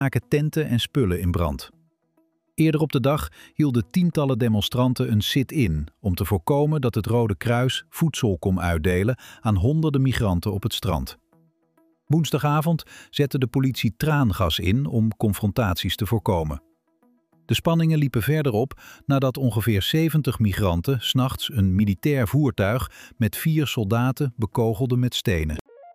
staken tenten en spullen in brand. Eerder op de dag hielden tientallen demonstranten een sit-in om te voorkomen dat het Rode Kruis voedsel kon uitdelen aan honderden migranten op het strand. Woensdagavond zette de politie traangas in om confrontaties te voorkomen. De spanningen liepen verder op nadat ongeveer 70 migranten 's nachts een militair voertuig met 4 soldaten bekogelden met stenen.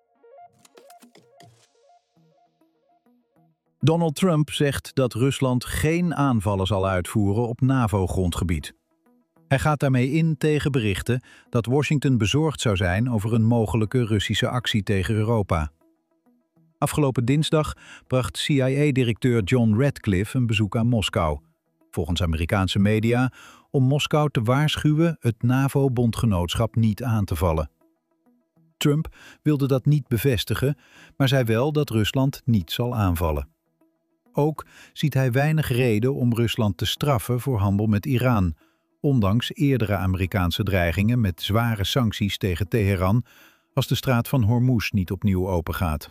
Donald Trump zegt dat Rusland geen aanvallen zal uitvoeren op NAVO-grondgebied. Hij gaat daarmee in tegen berichten dat Washington bezorgd zou zijn over een mogelijke Russische actie tegen Europa. Afgelopen dinsdag bracht CIA-directeur John Ratcliffe een bezoek aan Moskou, volgens Amerikaanse media, om Moskou te waarschuwen het NAVO-bondgenootschap niet aan te vallen. Trump wilde dat niet bevestigen, maar zei wel dat Rusland niet zal aanvallen. Ook ziet hij weinig reden om Rusland te straffen voor handel met Iran, ondanks eerdere Amerikaanse dreigingen met zware sancties tegen Teheran als de straat van Hormuz niet opnieuw opengaat.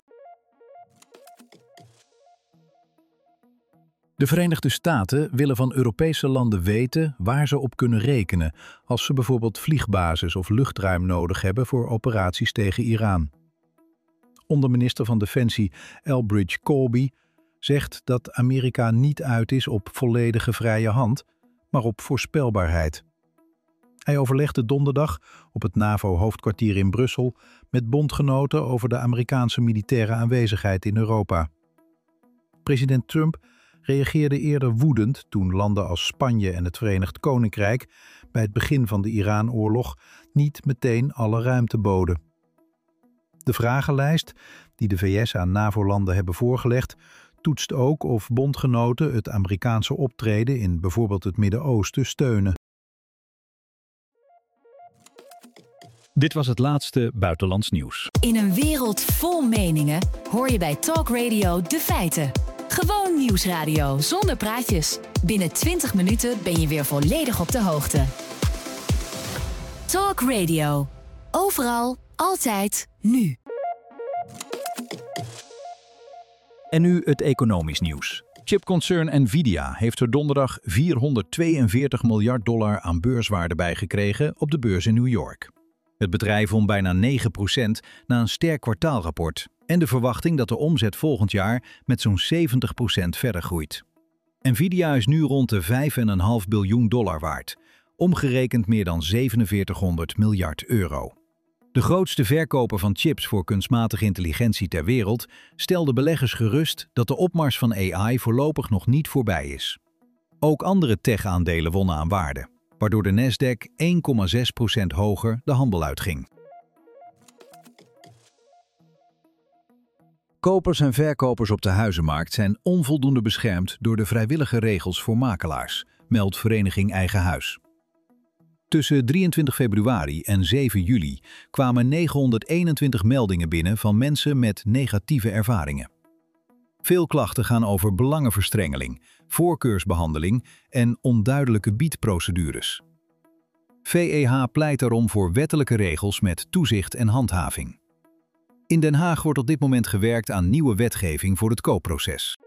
De Verenigde Staten willen van Europese landen weten waar ze op kunnen rekenen als ze bijvoorbeeld vliegbases of luchtruim nodig hebben voor operaties tegen Iran. Onderminister van Defensie Elbridge Colby zegt dat Amerika niet uit is op volledige vrije hand, maar op voorspelbaarheid. Hij overlegde donderdag op het NAVO-hoofdkwartier in Brussel met bondgenoten over de Amerikaanse militaire aanwezigheid in Europa. President Trump reageerde eerder woedend toen landen als Spanje en het Verenigd Koninkrijk bij het begin van de Iran-oorlog niet meteen alle ruimte boden. De vragenlijst die de VS aan NAVO-landen hebben voorgelegd toetst ook of bondgenoten het Amerikaanse optreden in bijvoorbeeld het Midden-Oosten steunen. Dit was het laatste buitenlands nieuws. In een wereld vol meningen hoor je bij Talk Radio de feiten. Gewoon nieuwsradio zonder praatjes. Binnen 20 minuten ben je weer volledig op de hoogte. Talk Radio. Overal, altijd, nu. En nu het economisch nieuws. Chipconcern Nvidia heeft er donderdag $442 miljard aan beurswaarde bij gekregen op de beurs in New York. Het bedrijf won bijna 9% na een sterk kwartaalrapport en de verwachting dat de omzet volgend jaar met zo'n 70% verder groeit. Nvidia is nu rond de $5,5 biljoen waard, omgerekend meer dan €4700 miljard. De grootste verkoper van chips voor kunstmatige intelligentie ter wereld stelde beleggers gerust dat de opmars van AI voorlopig nog niet voorbij is. Ook andere tech-aandelen wonnen aan waarde, waardoor de Nasdaq 1,6% hoger de handel uitging. Kopers en verkopers op de huizenmarkt zijn onvoldoende beschermd door de vrijwillige regels voor makelaars, meldt Vereniging Eigen Huis. Tussen 23 februari en 7 juli kwamen 921 meldingen binnen van mensen met negatieve ervaringen. Veel klachten gaan over belangenverstrengeling, voorkeursbehandeling en onduidelijke biedprocedures. VEH pleit daarom voor wettelijke regels met toezicht en handhaving. In Den Haag wordt op dit moment gewerkt aan nieuwe wetgeving voor het koopproces.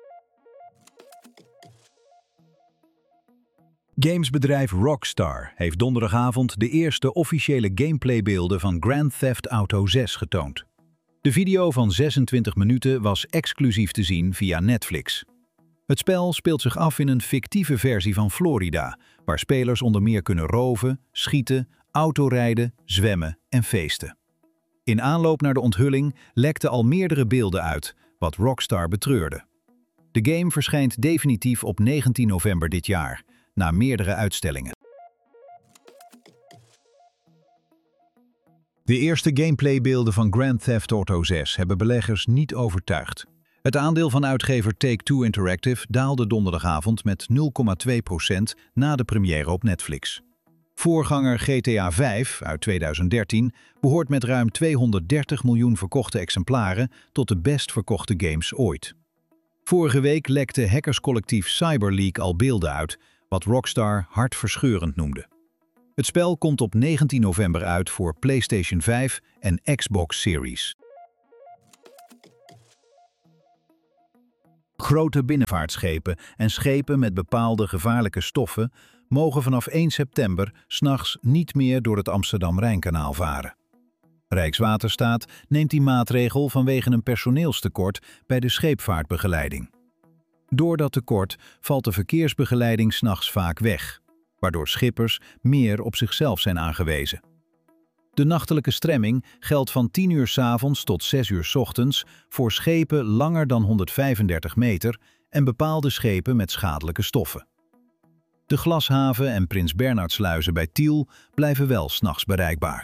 Gamesbedrijf Rockstar heeft donderdagavond de eerste officiële gameplaybeelden van Grand Theft Auto 6 getoond. De video van 26 minuten was exclusief te zien via Netflix. Het spel speelt zich af in een fictieve versie van Florida, waar spelers onder meer kunnen roven, schieten, autorijden, zwemmen en feesten. In aanloop naar de onthulling lekten al meerdere beelden uit, wat Rockstar betreurde. De game verschijnt definitief op 19 november dit jaar, na meerdere uitstellingen. De eerste gameplaybeelden van Grand Theft Auto 6 hebben beleggers niet overtuigd. Het aandeel van uitgever Take-Two Interactive daalde donderdagavond met 0,2% na de première op Netflix. Voorganger GTA 5 uit 2013 behoort met ruim 230 miljoen verkochte exemplaren tot de best verkochte games ooit. Vorige week lekte hackerscollectief CyberLeak al beelden uit, wat Rockstar hartverscheurend noemde. Het spel komt op 19 november uit voor PlayStation 5 en Xbox Series. Grote binnenvaartschepen en schepen met bepaalde gevaarlijke stoffen mogen vanaf 1 september 's nachts niet meer door het Amsterdam-Rijnkanaal varen. Rijkswaterstaat neemt die maatregel vanwege een personeelstekort bij de scheepvaartbegeleiding. Door dat tekort valt de verkeersbegeleiding 's nachts vaak weg, waardoor schippers meer op zichzelf zijn aangewezen. De nachtelijke stremming geldt van 10 uur 's avonds tot 6 uur 's ochtends voor schepen langer dan 135 meter en bepaalde schepen met schadelijke stoffen. De Glashaven en Prins Bernhardsluizen bij Tiel blijven wel 's nachts bereikbaar.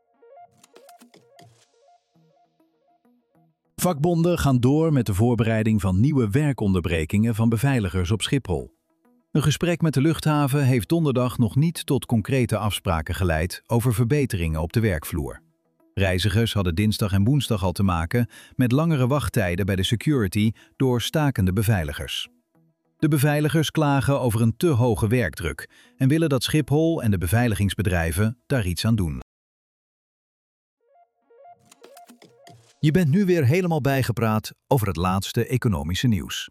Vakbonden gaan door met de voorbereiding van nieuwe werkonderbrekingen van beveiligers op Schiphol. Een gesprek met de luchthaven heeft donderdag nog niet tot concrete afspraken geleid over verbeteringen op de werkvloer. Reizigers hadden dinsdag en woensdag al te maken met langere wachttijden bij de security door stakende beveiligers. De beveiligers klagen over een te hoge werkdruk en willen dat Schiphol en de beveiligingsbedrijven daar iets aan doen. Je bent nu weer helemaal bijgepraat over het laatste economische nieuws.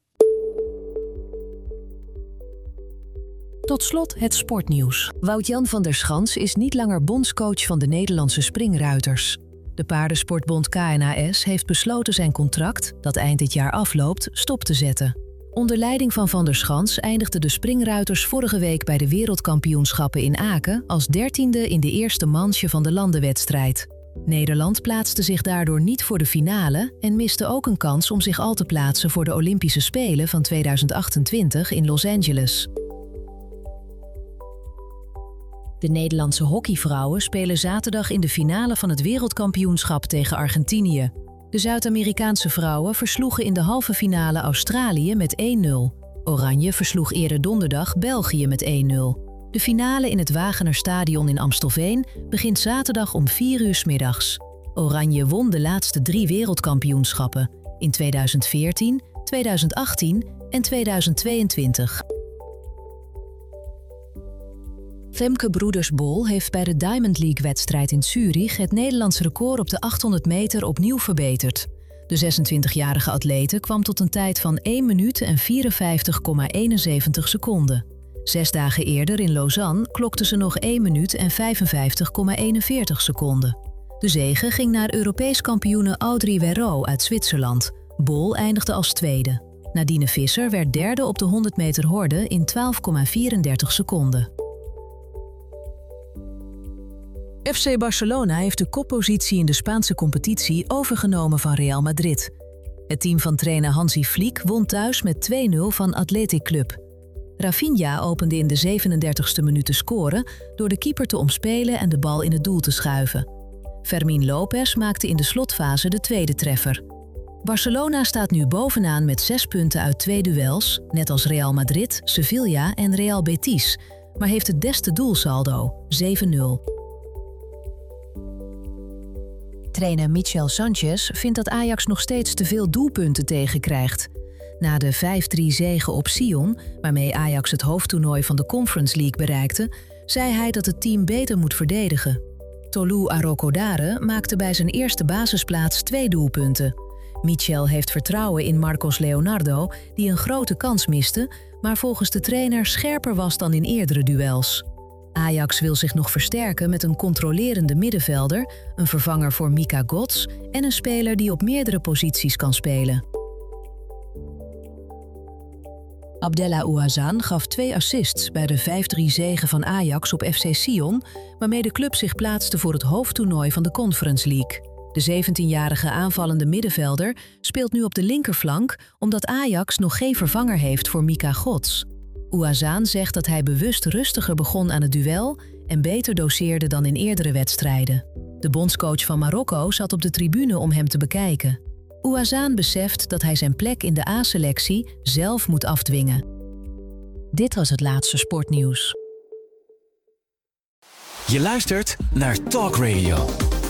Tot slot het sportnieuws. Wout-Jan van der Schans is niet langer bondscoach van de Nederlandse springruiters. De paardensportbond KNAS heeft besloten zijn contract, dat eind dit jaar afloopt, stop te zetten. Onder leiding van der Schans eindigden de springruiters vorige week bij de wereldkampioenschappen in Aken als 13e in de eerste manche van de landenwedstrijd. Nederland plaatste zich daardoor niet voor de finale en miste ook een kans om zich al te plaatsen voor de Olympische Spelen van 2028 in Los Angeles. De Nederlandse hockeyvrouwen spelen zaterdag in de finale van het wereldkampioenschap tegen Argentinië. De Zuid-Amerikaanse vrouwen versloegen in de halve finale Australië met 1-0. Oranje versloeg eerder donderdag België met 1-0. De finale in het Wagener-stadion in Amstelveen begint zaterdag om 4 uur 's middags. Oranje won de laatste 3 wereldkampioenschappen in 2014, 2018 en 2022. Femke Broeders-Bol heeft bij de Diamond League-wedstrijd in Zurich het Nederlands record op de 800 meter opnieuw verbeterd. De 26-jarige atlete kwam tot een tijd van 1 minuut en 54,71 seconden. 6 dagen eerder in Lausanne klokte ze nog 1 minuut en 55,41 seconden. De zege ging naar Europees kampioene Audrey Werro uit Zwitserland. Bol eindigde als tweede. Nadine Visser werd derde op de 100 meter horde in 12,34 seconden. FC Barcelona heeft de koppositie in de Spaanse competitie overgenomen van Real Madrid. Het team van trainer Hansi Flick won thuis met 2-0 van Athletic Club. Rafinha opende in de 37e minuut te scoren door de keeper te omspelen en de bal in het doel te schuiven. Fermín López maakte in de slotfase de tweede treffer. Barcelona staat nu bovenaan met 6 punten uit 2 duels, net als Real Madrid, Sevilla en Real Betis, maar heeft het beste doelsaldo, 7-0. Trainer Michel Sanchez vindt dat Ajax nog steeds te veel doelpunten tegenkrijgt. Na de 5-3 zege op Sion, waarmee Ajax het hoofdtoernooi van de Conference League bereikte, zei hij dat het team beter moet verdedigen. Tolu Arokodare maakte bij zijn eerste basisplaats 2 doelpunten. Michel heeft vertrouwen in Marcos Leonardo, die een grote kans miste, maar volgens de trainer scherper was dan in eerdere duels. Ajax wil zich nog versterken met een controlerende middenvelder, een vervanger voor Mika Gots en een speler die op meerdere posities kan spelen. Abdellah Ouazzane gaf 2 assists bij de 5-3 zege van Ajax op FC Sion, waarmee de club zich plaatste voor het hoofdtoernooi van de Conference League. De 17-jarige aanvallende middenvelder speelt nu op de linkerflank omdat Ajax nog geen vervanger heeft voor Mika Gots. Ouazzane zegt dat hij bewust rustiger begon aan het duel en beter doseerde dan in eerdere wedstrijden. De bondscoach van Marokko zat op de tribune om hem te bekijken. Ouazzane beseft dat hij zijn plek in de A-selectie zelf moet afdwingen. Dit was het laatste sportnieuws. Je luistert naar Talk Radio.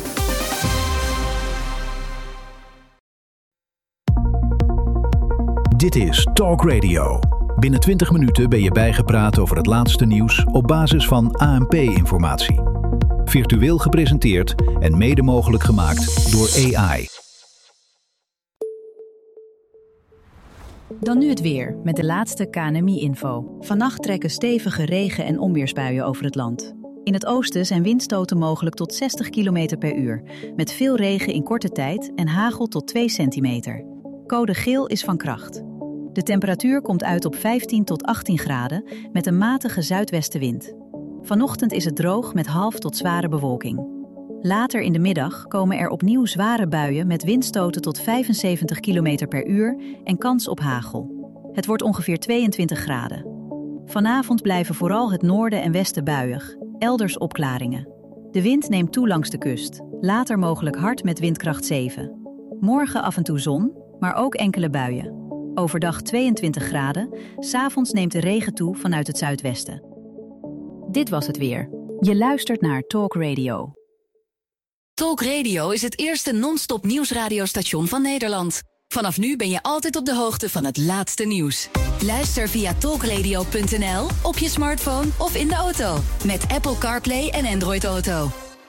Dit is Talk Radio. Binnen 20 minuten ben je bijgepraat over het laatste nieuws op basis van ANP-informatie. Virtueel gepresenteerd en mede mogelijk gemaakt door AI. Dan nu het weer, met de laatste KNMI-info. Vannacht trekken stevige regen- en onweersbuien over het land. In het oosten zijn windstoten mogelijk tot 60 km per uur, met veel regen in korte tijd en hagel tot 2 centimeter. Code geel is van kracht. De temperatuur komt uit op 15 tot 18 graden, met een matige zuidwestenwind. Vanochtend is het droog met half tot zware bewolking. Later in de middag komen er opnieuw zware buien met windstoten tot 75 km per uur en kans op hagel. Het wordt ongeveer 22 graden. Vanavond blijven vooral het noorden en westen buiig, elders opklaringen. De wind neemt toe langs de kust, later mogelijk hard met windkracht 7. Morgen af en toe zon, maar ook enkele buien. Overdag 22 graden, 's avonds neemt de regen toe vanuit het zuidwesten. Dit was het weer. Je luistert naar Talk Radio. Talk Radio is het eerste non-stop nieuwsradiostation van Nederland. Vanaf nu ben je altijd op de hoogte van het laatste nieuws. Luister via talkradio.nl, op je smartphone of in de auto. Met Apple CarPlay en Android Auto.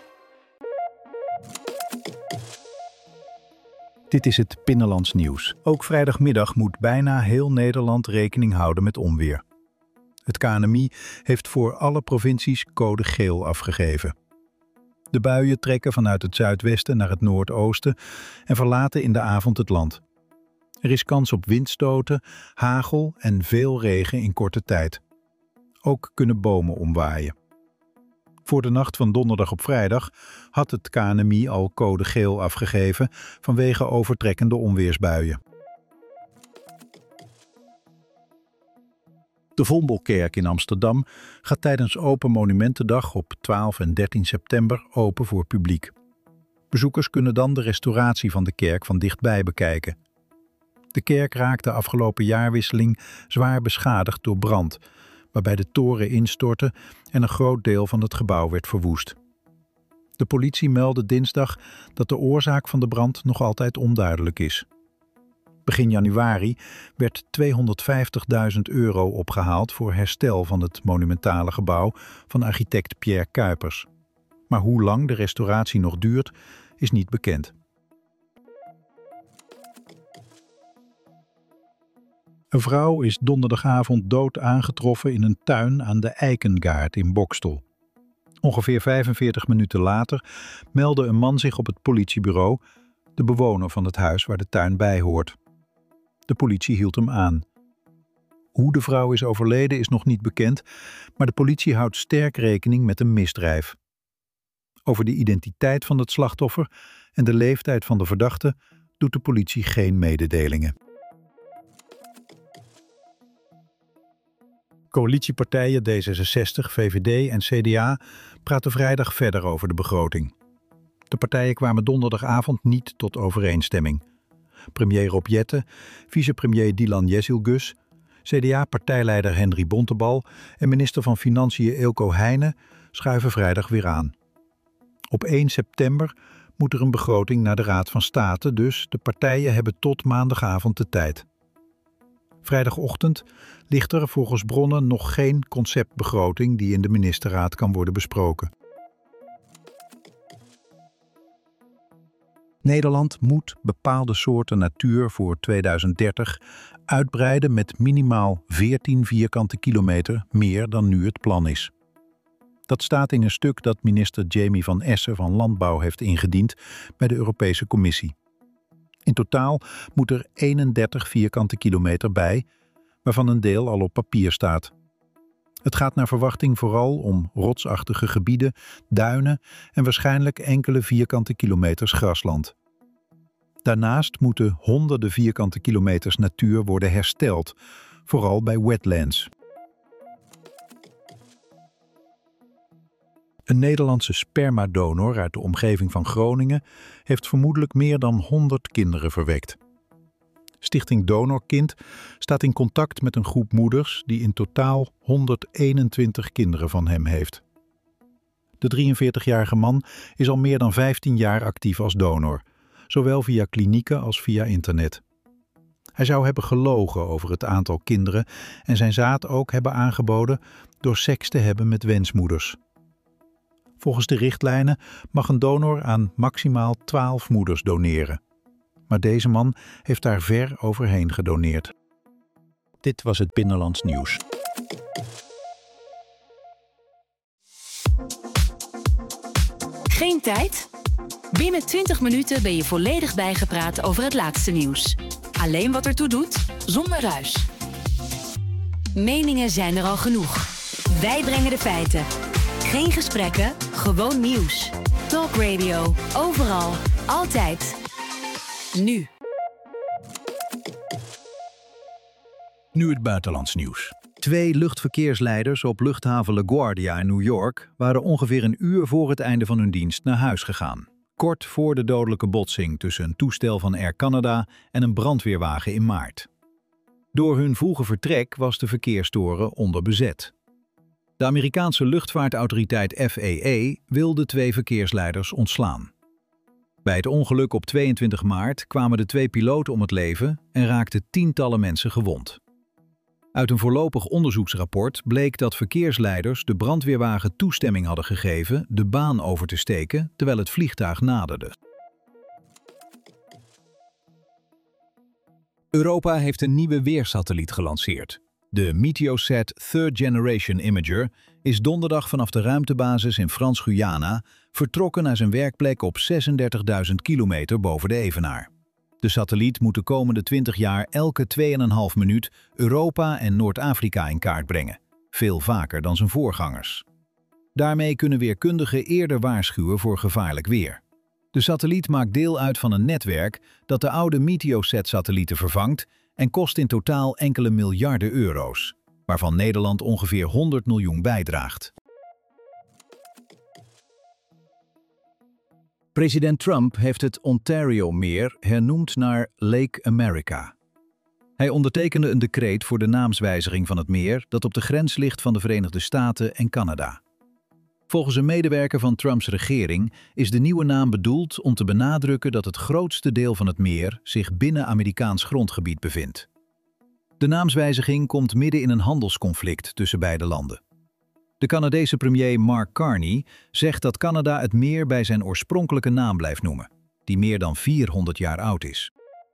Dit is het Binnenlands nieuws. Ook vrijdagmiddag moet bijna heel Nederland rekening houden met onweer. Het KNMI heeft voor alle provincies code geel afgegeven. De buien trekken vanuit het zuidwesten naar het noordoosten en verlaten in de avond het land. Er is kans op windstoten, hagel en veel regen in korte tijd. Ook kunnen bomen omwaaien. Voor de nacht van donderdag op vrijdag had het KNMI al code geel afgegeven vanwege overtrekkende onweersbuien. De Vondelkerk in Amsterdam gaat tijdens Open Monumentendag op 12 en 13 september open voor publiek. Bezoekers kunnen dan de restauratie van de kerk van dichtbij bekijken. De kerk raakte afgelopen jaarwisseling zwaar beschadigd door brand, waarbij de toren instortte en een groot deel van het gebouw werd verwoest. De politie meldde dinsdag dat de oorzaak van de brand nog altijd onduidelijk is. Begin januari werd €250.000 opgehaald voor herstel van het monumentale gebouw van architect Pierre Cuypers. Maar hoe lang de restauratie nog duurt, is niet bekend. Een vrouw is donderdagavond dood aangetroffen in een tuin aan de Eikengaard in Boxtel. Ongeveer 45 minuten later meldde een man zich op het politiebureau, de bewoner van het huis waar de tuin bij hoort. De politie hield hem aan. Hoe de vrouw is overleden is nog niet bekend, maar de politie houdt sterk rekening met een misdrijf. Over de identiteit van het slachtoffer en de leeftijd van de verdachte doet de politie geen mededelingen. Coalitiepartijen D66, VVD en CDA praten vrijdag verder over de begroting. De partijen kwamen donderdagavond niet tot overeenstemming. Premier Rob Jetten, vicepremier Dylan Jezilgus, CDA-partijleider Henry Bontebal en minister van Financiën Eelco Heijnen schuiven vrijdag weer aan. Op 1 september moet er een begroting naar de Raad van State, dus de partijen hebben tot maandagavond de tijd. Vrijdagochtend ligt er volgens bronnen nog geen conceptbegroting die in de ministerraad kan worden besproken. Nederland moet bepaalde soorten natuur voor 2030 uitbreiden met minimaal 14 vierkante kilometer meer dan nu het plan is. Dat staat in een stuk dat minister Jamie van Essen van Landbouw heeft ingediend bij de Europese Commissie. In totaal moet er 31 vierkante kilometer bij, waarvan een deel al op papier staat. Het gaat naar verwachting vooral om rotsachtige gebieden, duinen en waarschijnlijk enkele vierkante kilometers grasland. Daarnaast moeten honderden vierkante kilometers natuur worden hersteld, vooral bij wetlands. Een Nederlandse spermadonor uit de omgeving van Groningen heeft vermoedelijk meer dan 100 kinderen verwekt. Stichting Donorkind staat in contact met een groep moeders die in totaal 121 kinderen van hem heeft. De 43-jarige man is al meer dan 15 jaar actief als donor, zowel via klinieken als via internet. Hij zou hebben gelogen over het aantal kinderen en zijn zaad ook hebben aangeboden door seks te hebben met wensmoeders. Volgens de richtlijnen mag een donor aan maximaal 12 moeders doneren. Maar deze man heeft daar ver overheen gedoneerd. Dit was het Binnenlands Nieuws. Geen tijd? Binnen 20 minuten ben je volledig bijgepraat over het laatste nieuws. Alleen wat ertoe doet, zonder ruis. Meningen zijn er al genoeg. Wij brengen de feiten. Geen gesprekken, gewoon nieuws. Talk Radio, overal, altijd. Nu. Nu het buitenlands nieuws. 2 luchtverkeersleiders op luchthaven LaGuardia in New York waren ongeveer een uur voor het einde van hun dienst naar huis gegaan. Kort voor de dodelijke botsing tussen een toestel van Air Canada en een brandweerwagen in maart. Door hun vroege vertrek was de verkeerstoren onderbezet. De Amerikaanse luchtvaartautoriteit FAA wil de 2 verkeersleiders ontslaan. Bij het ongeluk op 22 maart kwamen de 2 piloten om het leven en raakten tientallen mensen gewond. Uit een voorlopig onderzoeksrapport bleek dat verkeersleiders de brandweerwagen toestemming hadden gegeven de baan over te steken terwijl het vliegtuig naderde. Europa heeft een nieuwe weersatelliet gelanceerd. De Meteosat Third Generation Imager is donderdag vanaf de ruimtebasis in Frans-Guyana vertrokken naar zijn werkplek op 36.000 kilometer boven de evenaar. De satelliet moet de komende 20 jaar elke 2,5 minuut Europa en Noord-Afrika in kaart brengen, veel vaker dan zijn voorgangers. Daarmee kunnen weerkundigen eerder waarschuwen voor gevaarlijk weer. De satelliet maakt deel uit van een netwerk dat de oude Meteosat-satellieten vervangt en kost in totaal enkele miljarden euro's, waarvan Nederland ongeveer 100 miljoen bijdraagt. President Trump heeft het Ontario-meer hernoemd naar Lake America. Hij ondertekende een decreet voor de naamswijziging van het meer dat op de grens ligt van de Verenigde Staten en Canada. Volgens een medewerker van Trumps regering is de nieuwe naam bedoeld om te benadrukken dat het grootste deel van het meer zich binnen Amerikaans grondgebied bevindt. De naamswijziging komt midden in een handelsconflict tussen beide landen. De Canadese premier Mark Carney zegt dat Canada het meer bij zijn oorspronkelijke naam blijft noemen, die meer dan 400 jaar oud is.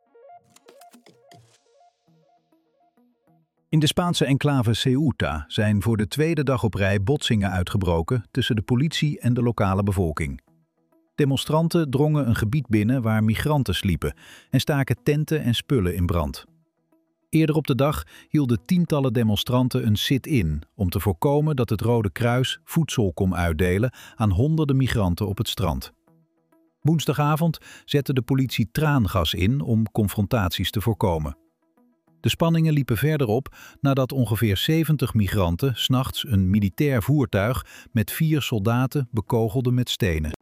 In de Spaanse enclave Ceuta zijn voor de 2e dag op rij botsingen uitgebroken tussen de politie en de lokale bevolking. Demonstranten drongen een gebied binnen waar migranten sliepen en staken tenten en spullen in brand. Eerder op de dag hielden tientallen demonstranten een sit-in om te voorkomen dat het Rode Kruis voedsel kon uitdelen aan honderden migranten op het strand. Woensdagavond zette de politie traangas in om confrontaties te voorkomen. De spanningen liepen verder op nadat ongeveer 70 migranten 's nachts een militair voertuig met 4 soldaten bekogelden met stenen.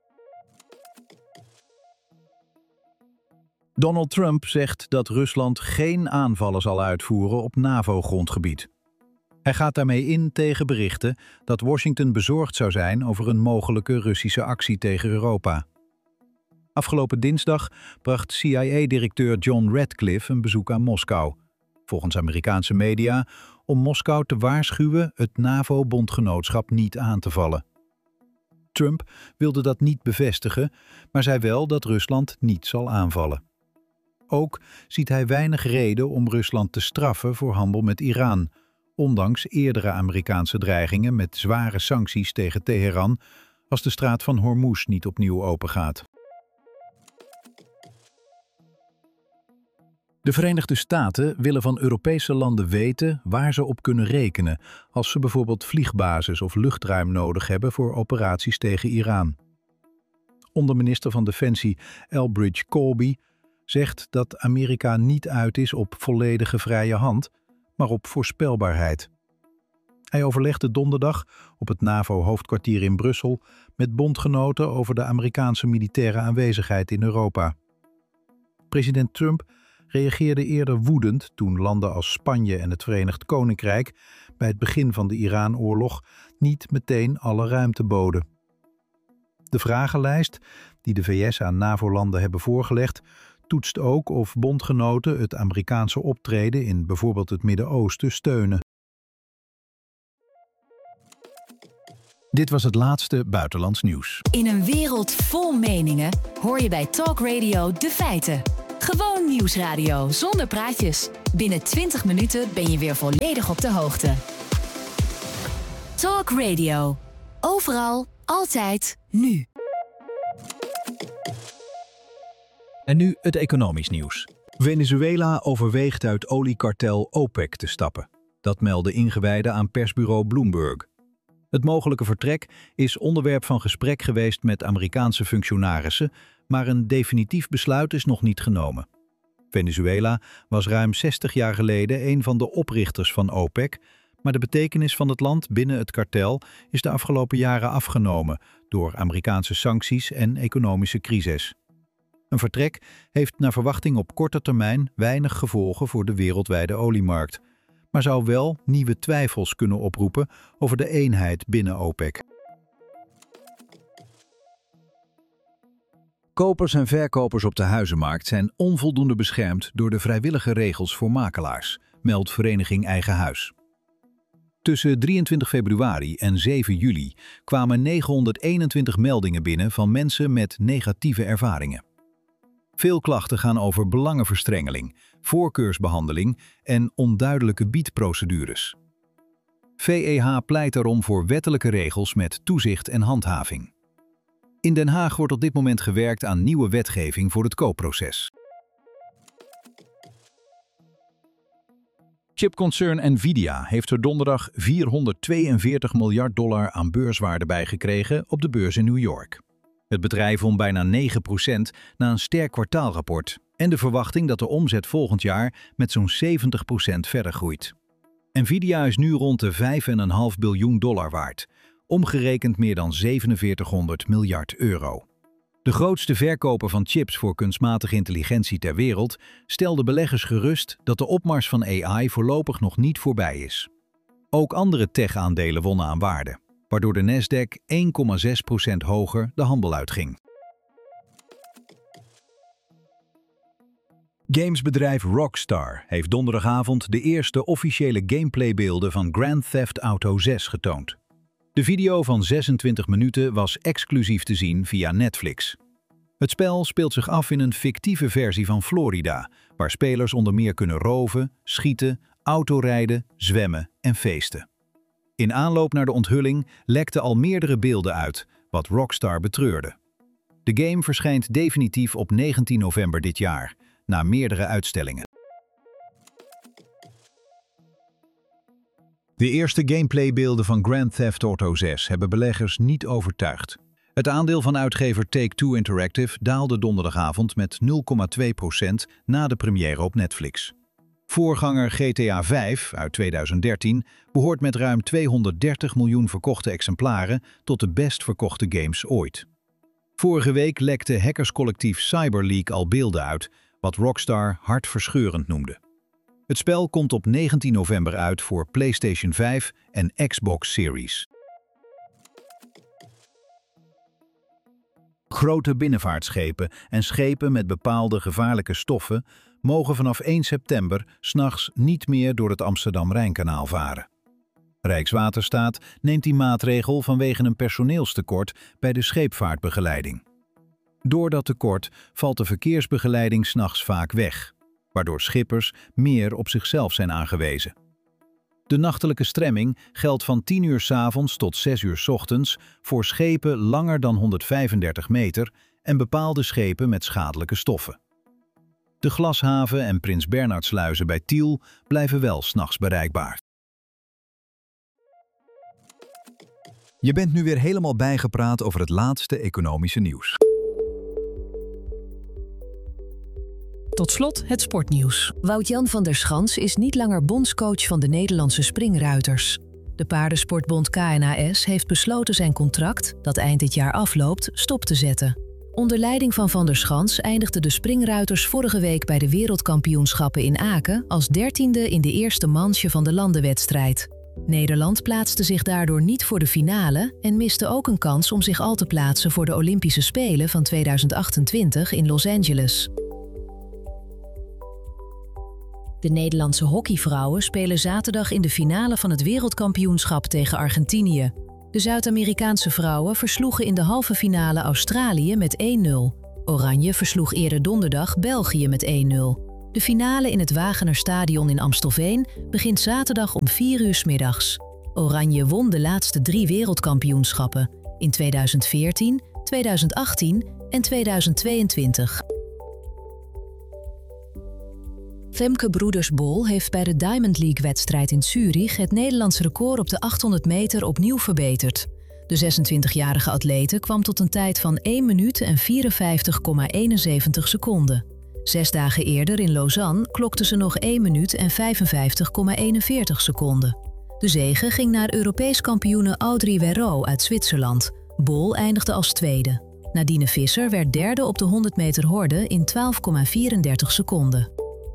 Donald Trump zegt dat Rusland geen aanvallen zal uitvoeren op NAVO-grondgebied. Hij gaat daarmee in tegen berichten dat Washington bezorgd zou zijn over een mogelijke Russische actie tegen Europa. Afgelopen dinsdag bracht CIA-directeur John Ratcliffe een bezoek aan Moskou, volgens Amerikaanse media, om Moskou te waarschuwen het NAVO-bondgenootschap niet aan te vallen. Trump wilde dat niet bevestigen, maar zei wel dat Rusland niet zal aanvallen. Ook ziet hij weinig reden om Rusland te straffen voor handel met Iran, ondanks eerdere Amerikaanse dreigingen met zware sancties tegen Teheran als de straat van Hormuz niet opnieuw opengaat. De Verenigde Staten willen van Europese landen weten waar ze op kunnen rekenen als ze bijvoorbeeld vliegbases of luchtruim nodig hebben voor operaties tegen Iran. Onderminister van Defensie Elbridge Colby zegt dat Amerika niet uit is op volledige vrije hand, maar op voorspelbaarheid. Hij overlegde donderdag op het NAVO-hoofdkwartier in Brussel met bondgenoten over de Amerikaanse militaire aanwezigheid in Europa. President Trump reageerde eerder woedend toen landen als Spanje en het Verenigd Koninkrijk bij het begin van de Iran-oorlog niet meteen alle ruimte boden. De vragenlijst die de VS aan NAVO-landen hebben voorgelegd toetst ook of bondgenoten het Amerikaanse optreden in bijvoorbeeld het Midden-Oosten steunen. Dit was het laatste buitenlands nieuws. In een wereld vol meningen hoor je bij Talk Radio de feiten. Gewoon nieuwsradio, zonder praatjes. Binnen 20 minuten ben je weer volledig op de hoogte. Talk Radio. Overal, altijd, nu. En nu het economisch nieuws. Venezuela overweegt uit oliekartel OPEC te stappen. Dat melden ingewijden aan persbureau Bloomberg. Het mogelijke vertrek is onderwerp van gesprek geweest met Amerikaanse functionarissen, maar een definitief besluit is nog niet genomen. Venezuela was ruim 60 jaar geleden een van de oprichters van OPEC, maar de betekenis van het land binnen het kartel is de afgelopen jaren afgenomen door Amerikaanse sancties en economische crisis. Een vertrek heeft naar verwachting op korte termijn weinig gevolgen voor de wereldwijde oliemarkt, maar zou wel nieuwe twijfels kunnen oproepen over de eenheid binnen OPEC. Kopers en verkopers op de huizenmarkt zijn onvoldoende beschermd door de vrijwillige regels voor makelaars, meldt Vereniging Eigen Huis. Tussen 23 februari en 7 juli kwamen 921 meldingen binnen van mensen met negatieve ervaringen. Veel klachten gaan over belangenverstrengeling, voorkeursbehandeling en onduidelijke biedprocedures. VEH pleit daarom voor wettelijke regels met toezicht en handhaving. In Den Haag wordt op dit moment gewerkt aan nieuwe wetgeving voor het koopproces. Chipconcern Nvidia heeft er donderdag $442 miljard aan beurswaarde bij gekregen op de beurs in New York. Het bedrijf won bijna 9% na een sterk kwartaalrapport en de verwachting dat de omzet volgend jaar met zo'n 70% verder groeit. Nvidia is nu rond de $5,5 biljoen waard, omgerekend meer dan €4700 miljard. De grootste verkoper van chips voor kunstmatige intelligentie ter wereld stelde beleggers gerust dat de opmars van AI voorlopig nog niet voorbij is. Ook andere tech-aandelen wonnen aan waarde, waardoor de Nasdaq 1,6% hoger de handel uitging. Gamesbedrijf Rockstar heeft donderdagavond de eerste officiële gameplaybeelden van Grand Theft Auto 6 getoond. De video van 26 minuten was exclusief te zien via Netflix. Het spel speelt zich af in een fictieve versie van Florida, waar spelers onder meer kunnen roven, schieten, autorijden, zwemmen en feesten. In aanloop naar de onthulling lekten al meerdere beelden uit, wat Rockstar betreurde. De game verschijnt definitief op 19 november dit jaar, na meerdere uitstellingen. De eerste gameplaybeelden van Grand Theft Auto 6 hebben beleggers niet overtuigd. Het aandeel van uitgever Take-Two Interactive daalde donderdagavond met 0,2% na de première op Netflix. Voorganger GTA 5 uit 2013 behoort met ruim 230 miljoen verkochte exemplaren tot de best verkochte games ooit. Vorige week lekte hackerscollectief CyberLeak al beelden uit, wat Rockstar hartverscheurend noemde. Het spel komt op 19 november uit voor PlayStation 5 en Xbox Series. Grote binnenvaartschepen en schepen met bepaalde gevaarlijke stoffen mogen vanaf 1 september 's nachts niet meer door het Amsterdam-Rijnkanaal varen. Rijkswaterstaat neemt die maatregel vanwege een personeelstekort bij de scheepvaartbegeleiding. Door dat tekort valt de verkeersbegeleiding 's nachts vaak weg, waardoor schippers meer op zichzelf zijn aangewezen. De nachtelijke stremming geldt van 10 uur 's avonds tot 6 uur 's ochtends voor schepen langer dan 135 meter en bepaalde schepen met schadelijke stoffen. De Glashaven en Prins Bernhardsluizen bij Tiel blijven wel 's nachts bereikbaar. Je bent nu weer helemaal bijgepraat over het laatste economische nieuws. Tot slot het sportnieuws. Wout-Jan van der Schans is niet langer bondscoach van de Nederlandse springruiters. De paardensportbond KNAS heeft besloten zijn contract, dat eind dit jaar afloopt, stop te zetten. Onder leiding van Van der Schans eindigden de springruiters vorige week bij de wereldkampioenschappen in Aken als 13e in de eerste manche van de landenwedstrijd. Nederland plaatste zich daardoor niet voor de finale en miste ook een kans om zich al te plaatsen voor de Olympische Spelen van 2028 in Los Angeles. De Nederlandse hockeyvrouwen spelen zaterdag in de finale van het wereldkampioenschap tegen Argentinië. De Zuid-Amerikaanse vrouwen versloegen in de halve finale Australië met 1-0. Oranje versloeg eerder donderdag België met 1-0. De finale in het Wagener-stadion in Amstelveen begint zaterdag om 4 uur 's middags. Oranje won de laatste 3 wereldkampioenschappen in 2014, 2018 en 2022. Femke Broeders-Bol heeft bij de Diamond League-wedstrijd in Zurich het Nederlands record op de 800 meter opnieuw verbeterd. De 26-jarige atlete kwam tot een tijd van 1 minuut en 54,71 seconden. 6 dagen eerder in Lausanne klokte ze nog 1 minuut en 55,41 seconden. De zege ging naar Europees kampioene Audrey Werro uit Zwitserland. Bol eindigde als tweede. Nadine Visser werd derde op de 100 meter horde in 12,34 seconden.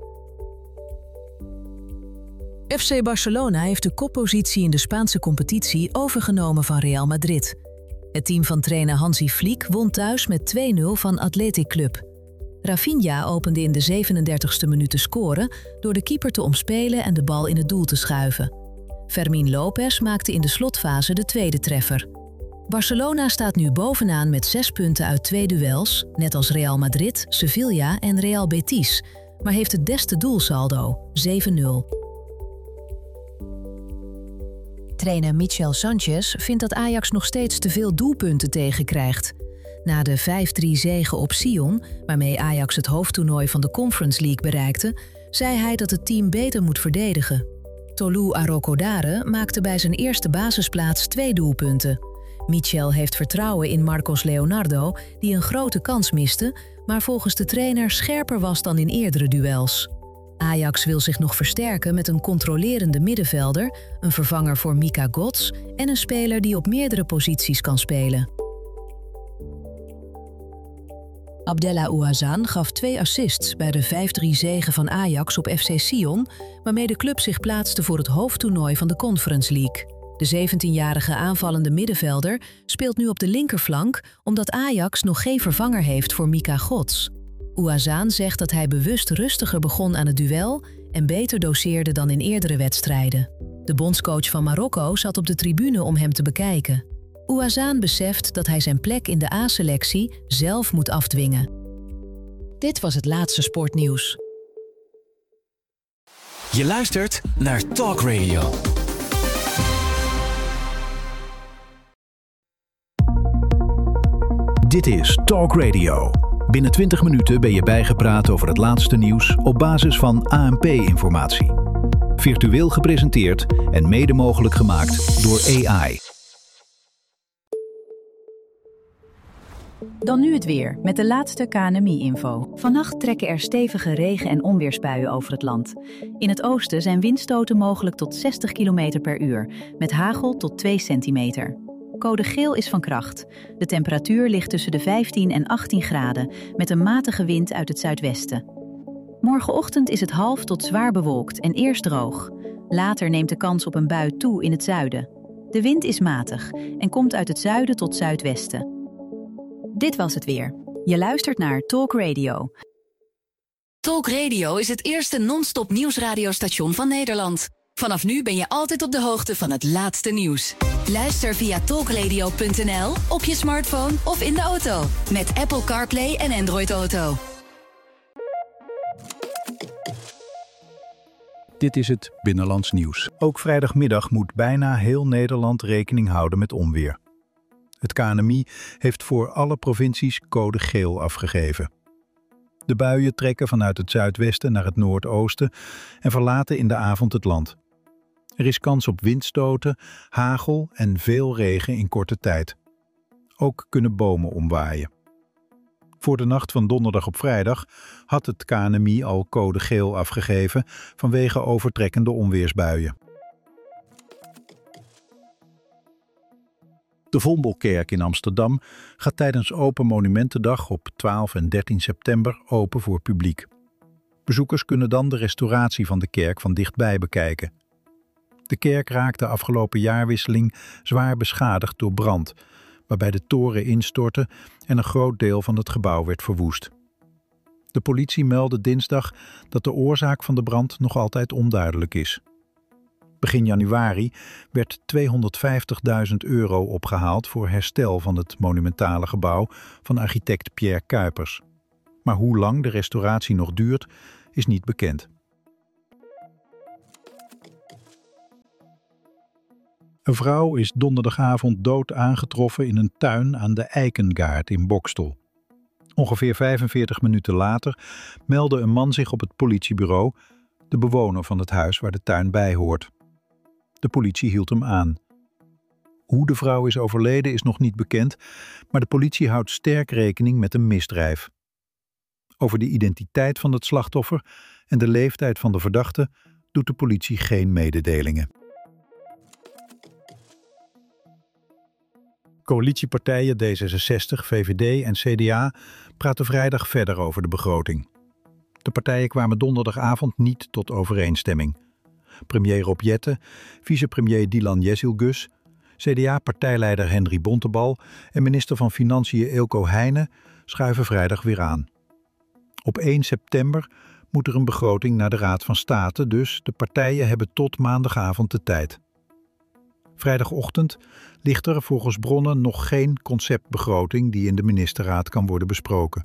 FC Barcelona heeft de koppositie in de Spaanse competitie overgenomen van Real Madrid. Het team van trainer Hansi Flick won thuis met 2-0 van Athletic Club. Rafinha opende in de 37e minuut te scoren door de keeper te omspelen en de bal in het doel te schuiven. Fermín López maakte in de slotfase de tweede treffer. Barcelona staat nu bovenaan met 6 punten uit 2 duels, net als Real Madrid, Sevilla en Real Betis, maar heeft het beste doelsaldo, 7-0. Trainer Michel Sanchez vindt dat Ajax nog steeds te veel doelpunten tegenkrijgt. Na de 5-3 zege op Sion, waarmee Ajax het hoofdtoernooi van de Conference League bereikte, zei hij dat het team beter moet verdedigen. Tolu Arokodare maakte bij zijn eerste basisplaats 2 doelpunten. Michel heeft vertrouwen in Marcos Leonardo, die een grote kans miste, maar volgens de trainer scherper was dan in eerdere duels. Ajax wil zich nog versterken met een controlerende middenvelder, een vervanger voor Mika Gots en een speler die op meerdere posities kan spelen. Abdellah Ouazzane gaf 2 assists bij de 5-3 zege van Ajax op FC Sion, waarmee de club zich plaatste voor het hoofdtoernooi van de Conference League. De 17-jarige aanvallende middenvelder speelt nu op de linkerflank omdat Ajax nog geen vervanger heeft voor Mika Gots. Ouazzane zegt dat hij bewust rustiger begon aan het duel en beter doseerde dan in eerdere wedstrijden. De bondscoach van Marokko zat op de tribune om hem te bekijken. Ouazzane beseft dat hij zijn plek in de A-selectie zelf moet afdwingen. Dit was het laatste sportnieuws. Je luistert naar Talk Radio. Dit is Talk Radio. Binnen 20 minuten ben je bijgepraat over het laatste nieuws op basis van ANP-informatie. Virtueel gepresenteerd en mede mogelijk gemaakt door AI. Dan nu het weer, met de laatste KNMI-info. Vannacht trekken er stevige regen- en onweersbuien over het land. In het oosten zijn windstoten mogelijk tot 60 km per uur, met hagel tot 2 centimeter. Code geel is van kracht. De temperatuur ligt tussen de 15 en 18 graden, met een matige wind uit het zuidwesten. Morgenochtend is het half tot zwaar bewolkt en eerst droog. Later neemt de kans op een bui toe in het zuiden. De wind is matig en komt uit het zuiden tot zuidwesten. Dit was het weer. Je luistert naar Talk Radio. Talk Radio is het eerste non-stop nieuwsradiostation van Nederland. Vanaf nu ben je altijd op de hoogte van het laatste nieuws. Luister via talkradio.nl, op je smartphone of in de auto. Met Apple CarPlay en Android Auto. Dit is het Binnenlands Nieuws. Ook vrijdagmiddag moet bijna heel Nederland rekening houden met onweer. Het KNMI heeft voor alle provincies code geel afgegeven. De buien trekken vanuit het zuidwesten naar het noordoosten en verlaten in de avond het land. Er is kans op windstoten, hagel en veel regen in korte tijd. Ook kunnen bomen omwaaien. Voor de nacht van donderdag op vrijdag had het KNMI al code geel afgegeven vanwege overtrekkende onweersbuien. De Vondelkerk in Amsterdam gaat tijdens Open Monumentendag op 12 en 13 september open voor publiek. Bezoekers kunnen dan de restauratie van de kerk van dichtbij bekijken. De kerk raakte afgelopen jaarwisseling zwaar beschadigd door brand, waarbij de toren instortte en een groot deel van het gebouw werd verwoest. De politie meldde dinsdag dat de oorzaak van de brand nog altijd onduidelijk is. Begin januari werd €250.000 opgehaald voor herstel van het monumentale gebouw van architect Pierre Cuypers. Maar hoe lang de restauratie nog duurt, is niet bekend. Een vrouw is donderdagavond dood aangetroffen in een tuin aan de Eikengaard in Boxtel. Ongeveer 45 minuten later meldde een man zich op het politiebureau, de bewoner van het huis waar de tuin bij hoort. De politie hield hem aan. Hoe de vrouw is overleden is nog niet bekend, maar de politie houdt sterk rekening met een misdrijf. Over de identiteit van het slachtoffer en de leeftijd van de verdachte doet de politie geen mededelingen. Coalitiepartijen D66, VVD en CDA praten vrijdag verder over de begroting. De partijen kwamen donderdagavond niet tot overeenstemming. Premier Rob Jetten, vicepremier Dylan Jezielgus, CDA-partijleider Henry Bontebal en minister van Financiën Eelco Heijnen schuiven vrijdag weer aan. Op 1 september moet er een begroting naar de Raad van State, dus de partijen hebben tot maandagavond de tijd. Vrijdagochtend ligt er volgens bronnen nog geen conceptbegroting die in de ministerraad kan worden besproken.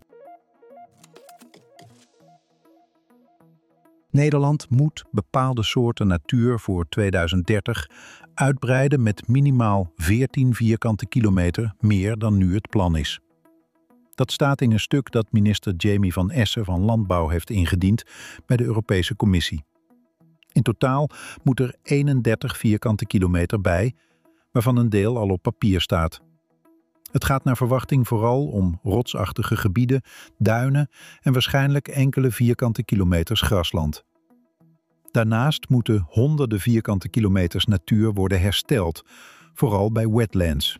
Nederland moet bepaalde soorten natuur voor 2030 uitbreiden met minimaal 14 vierkante kilometer meer dan nu het plan is. Dat staat in een stuk dat minister Jamie van Essen van Landbouw heeft ingediend bij de Europese Commissie. In totaal moet er 31 vierkante kilometer bij, waarvan een deel al op papier staat. Het gaat naar verwachting vooral om rotsachtige gebieden, duinen en waarschijnlijk enkele vierkante kilometers grasland. Daarnaast moeten honderden vierkante kilometers natuur worden hersteld, vooral bij wetlands.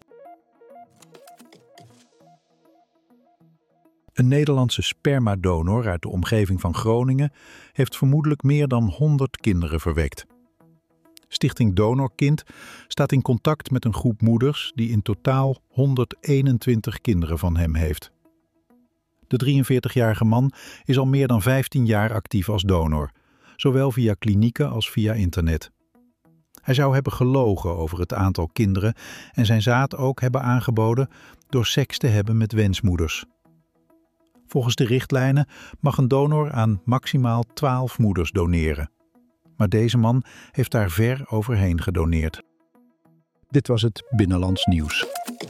Een Nederlandse spermadonor uit de omgeving van Groningen heeft vermoedelijk meer dan 100 kinderen verwekt. Stichting Donorkind staat in contact met een groep moeders die in totaal 121 kinderen van hem heeft. De 43-jarige man is al meer dan 15 jaar actief als donor, zowel via klinieken als via internet. Hij zou hebben gelogen over het aantal kinderen en zijn zaad ook hebben aangeboden door seks te hebben met wensmoeders. Volgens de richtlijnen mag een donor aan maximaal 12 moeders doneren. Maar deze man heeft daar ver overheen gedoneerd. Dit was het Binnenlands Nieuws.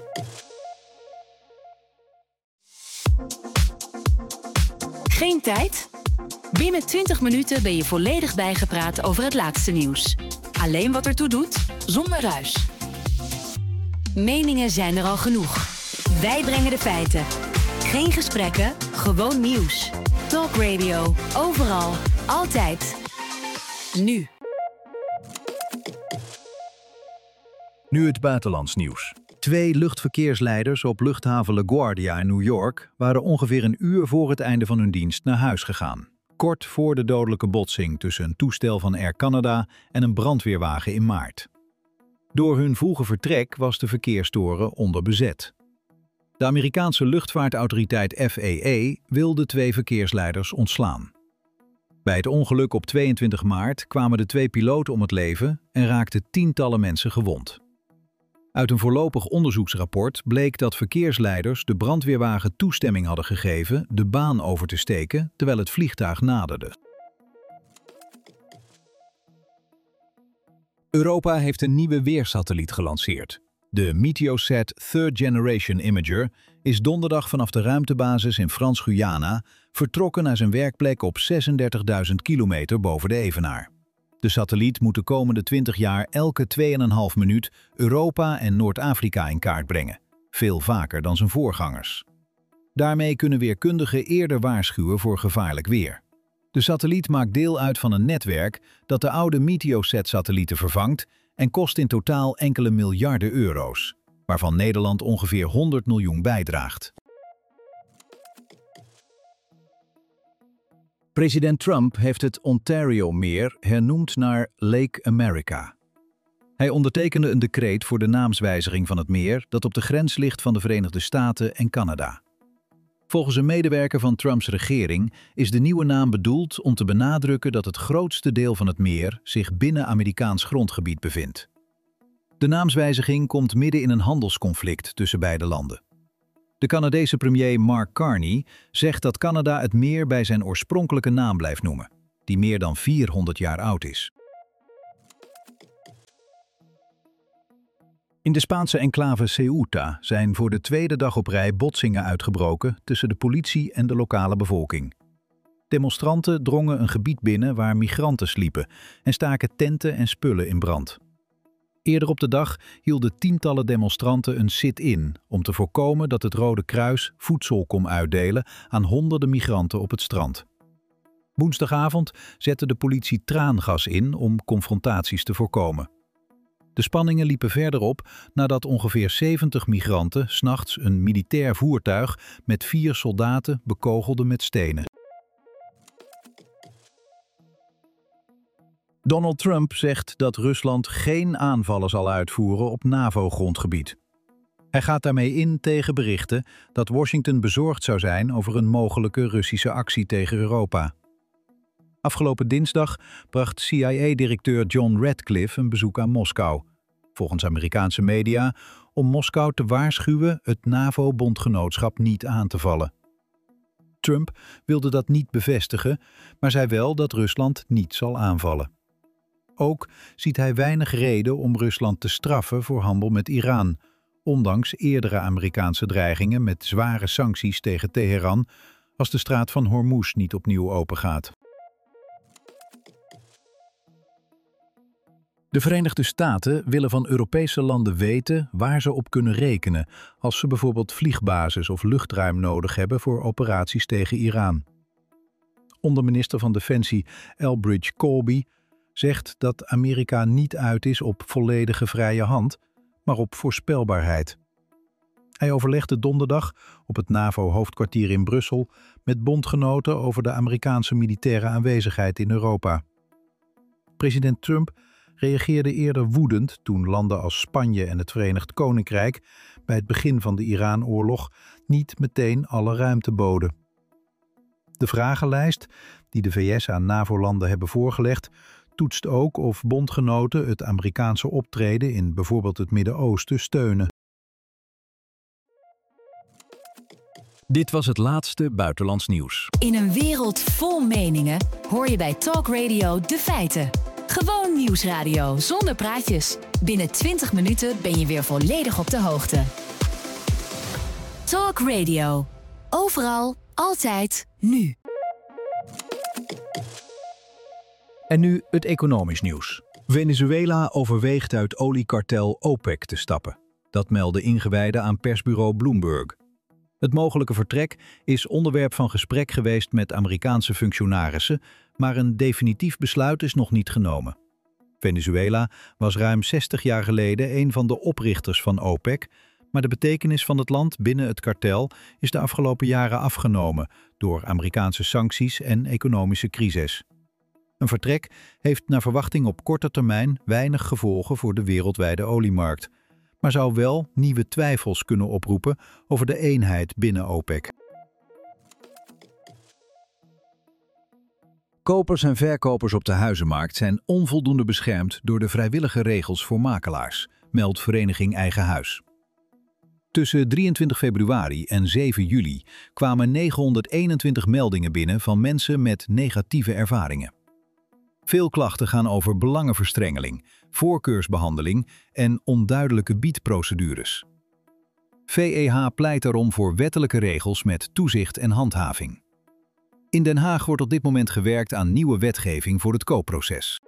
Geen tijd? Binnen 20 minuten ben je volledig bijgepraat over het laatste nieuws. Alleen wat ertoe doet, zonder ruis. Meningen zijn er al genoeg. Wij brengen de feiten. Geen gesprekken, gewoon nieuws. Talk Radio, overal, altijd. Nu. Nu het buitenlands nieuws. 2 luchtverkeersleiders op luchthaven LaGuardia in New York waren ongeveer een uur voor het einde van hun dienst naar huis gegaan. Kort voor de dodelijke botsing tussen een toestel van Air Canada en een brandweerwagen in maart. Door hun vroege vertrek was de verkeerstoren onderbezet. De Amerikaanse luchtvaartautoriteit FAA wil de 2 verkeersleiders ontslaan. Bij het ongeluk op 22 maart kwamen de 2 piloten om het leven en raakten tientallen mensen gewond. Uit een voorlopig onderzoeksrapport bleek dat verkeersleiders de brandweerwagen toestemming hadden gegeven de baan over te steken terwijl het vliegtuig naderde. Europa heeft een nieuwe weersatelliet gelanceerd. De Meteosat Third Generation Imager is donderdag vanaf de ruimtebasis in Frans-Guyana vertrokken naar zijn werkplek op 36.000 kilometer boven de evenaar. De satelliet moet de komende 20 jaar elke 2,5 minuut Europa en Noord-Afrika in kaart brengen, veel vaker dan zijn voorgangers. Daarmee kunnen weerkundigen eerder waarschuwen voor gevaarlijk weer. De satelliet maakt deel uit van een netwerk dat de oude Meteosat-satellieten vervangt en kost in totaal enkele miljarden euro's, waarvan Nederland ongeveer 100 miljoen bijdraagt. President Trump heeft het Ontario-meer hernoemd naar Lake America. Hij ondertekende een decreet voor de naamswijziging van het meer dat op de grens ligt van de Verenigde Staten en Canada. Volgens een medewerker van Trumps regering is de nieuwe naam bedoeld om te benadrukken dat het grootste deel van het meer zich binnen Amerikaans grondgebied bevindt. De naamswijziging komt midden in een handelsconflict tussen beide landen. De Canadese premier Mark Carney zegt dat Canada het meer bij zijn oorspronkelijke naam blijft noemen, die meer dan 400 jaar oud is. In de Spaanse enclave Ceuta zijn voor de tweede dag op rij botsingen uitgebroken tussen de politie en de lokale bevolking. Demonstranten drongen een gebied binnen waar migranten sliepen en staken tenten en spullen in brand. Eerder op de dag hielden tientallen demonstranten een sit-in om te voorkomen dat het Rode Kruis voedsel kon uitdelen aan honderden migranten op het strand. Woensdagavond zette de politie traangas in om confrontaties te voorkomen. De spanningen liepen verder op nadat ongeveer 70 migranten 's nachts een militair voertuig met 4 soldaten bekogelden met stenen. Donald Trump zegt dat Rusland geen aanvallen zal uitvoeren op NAVO-grondgebied. Hij gaat daarmee in tegen berichten dat Washington bezorgd zou zijn over een mogelijke Russische actie tegen Europa. Afgelopen dinsdag bracht CIA-directeur John Ratcliffe een bezoek aan Moskou, volgens Amerikaanse media, om Moskou te waarschuwen het NAVO-bondgenootschap niet aan te vallen. Trump wilde dat niet bevestigen, maar zei wel dat Rusland niet zal aanvallen. Ook ziet hij weinig reden om Rusland te straffen voor handel met Iran, ondanks eerdere Amerikaanse dreigingen met zware sancties tegen Teheran als de straat van Hormuz niet opnieuw opengaat. De Verenigde Staten willen van Europese landen weten waar ze op kunnen rekenen als ze bijvoorbeeld vliegbases of luchtruim nodig hebben voor operaties tegen Iran. Onderminister van Defensie Elbridge Colby zegt dat Amerika niet uit is op volledige vrije hand, maar op voorspelbaarheid. Hij overlegde donderdag op het NAVO-hoofdkwartier in Brussel met bondgenoten over de Amerikaanse militaire aanwezigheid in Europa. President Trump reageerde eerder woedend toen landen als Spanje en het Verenigd Koninkrijk bij het begin van de Iran-oorlog niet meteen alle ruimte boden. De vragenlijst die de VS aan NAVO-landen hebben voorgelegd toetst ook of bondgenoten het Amerikaanse optreden in bijvoorbeeld het Midden-Oosten steunen. Dit was het laatste buitenlands nieuws. In een wereld vol meningen hoor je bij Talk Radio de feiten. Gewoon nieuwsradio zonder praatjes. Binnen 20 minuten ben je weer volledig op de hoogte. Talk Radio. Overal, altijd, nu. En nu het economisch nieuws. Venezuela overweegt uit oliekartel OPEC te stappen. Dat melden ingewijden aan persbureau Bloomberg. Het mogelijke vertrek is onderwerp van gesprek geweest met Amerikaanse functionarissen, maar een definitief besluit is nog niet genomen. Venezuela was ruim 60 jaar geleden een van de oprichters van OPEC, maar de betekenis van het land binnen het kartel is de afgelopen jaren afgenomen door Amerikaanse sancties en economische crisis. Een vertrek heeft naar verwachting op korte termijn weinig gevolgen voor de wereldwijde oliemarkt, maar zou wel nieuwe twijfels kunnen oproepen over de eenheid binnen OPEC. Kopers en verkopers op de huizenmarkt zijn onvoldoende beschermd door de vrijwillige regels voor makelaars, meldt Vereniging Eigen Huis. Tussen 23 februari en 7 juli kwamen 921 meldingen binnen van mensen met negatieve ervaringen. Veel klachten gaan over belangenverstrengeling, voorkeursbehandeling en onduidelijke biedprocedures. VEH pleit daarom voor wettelijke regels met toezicht en handhaving. In Den Haag wordt op dit moment gewerkt aan nieuwe wetgeving voor het koopproces.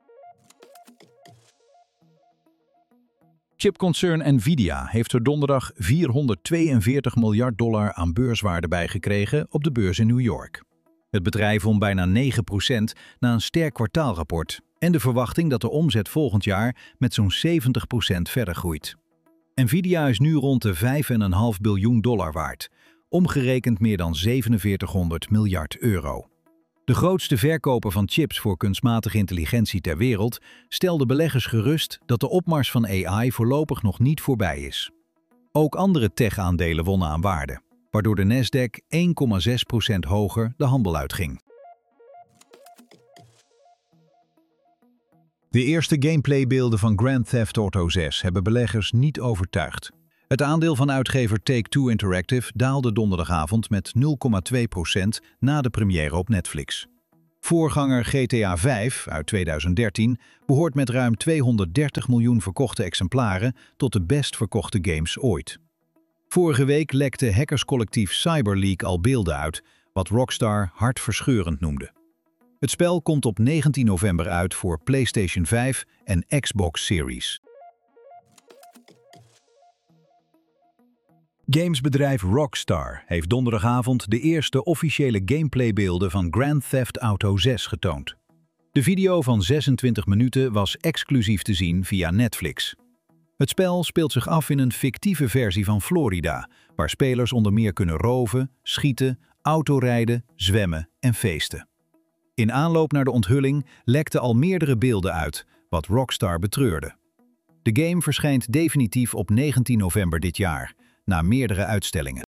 Chipconcern Nvidia heeft er donderdag $442 miljard aan beurswaarde bij gekregen op de beurs in New York. Het bedrijf won bijna 9% na een sterk kwartaalrapport en de verwachting dat de omzet volgend jaar met zo'n 70% verder groeit. Nvidia is nu rond de $5,5 biljoen waard, omgerekend meer dan 4700 miljard euro. De grootste verkoper van chips voor kunstmatige intelligentie ter wereld stelde beleggers gerust dat de opmars van AI voorlopig nog niet voorbij is. Ook andere tech-aandelen wonnen aan waarde. waardoor de Nasdaq 1,6% hoger de handel uitging. De eerste gameplaybeelden van Grand Theft Auto 6 hebben beleggers niet overtuigd. Het aandeel van uitgever Take-Two Interactive daalde donderdagavond met 0,2% na de première op Netflix. Voorganger GTA 5 uit 2013 behoort met ruim 230 miljoen verkochte exemplaren tot de best verkochte games ooit. Vorige week lekte hackerscollectief CyberLeak al beelden uit, wat Rockstar hartverscheurend noemde. Het spel komt op 19 november uit voor PlayStation 5 en Xbox Series. Gamesbedrijf Rockstar heeft donderdagavond de eerste officiële gameplaybeelden van Grand Theft Auto 6 getoond. De video van 26 minuten was exclusief te zien via Netflix. Het spel speelt zich af in een fictieve versie van Florida, waar spelers onder meer kunnen roven, schieten, autorijden, zwemmen en feesten. In aanloop naar de onthulling lekten al meerdere beelden uit, wat Rockstar betreurde. De game verschijnt definitief op 19 november dit jaar, na meerdere uitstellingen.